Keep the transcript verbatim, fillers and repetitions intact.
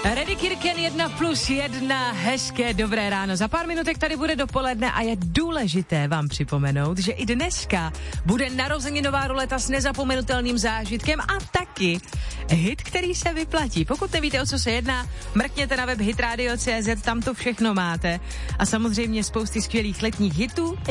Ready Kirken jedna plus jedna, hezké dobré ráno. Za pár minutek tady bude dopoledne a je důležité vám připomenout, že i dneska bude narozeninová ruleta s nezapomenutelným zážitkem a taky hit, který se vyplatí. Pokud nevíte, o co se jedná, mrkněte na web hitradio tečka cé zet, tam to všechno máte. A samozřejmě spousty skvělých letních hitů.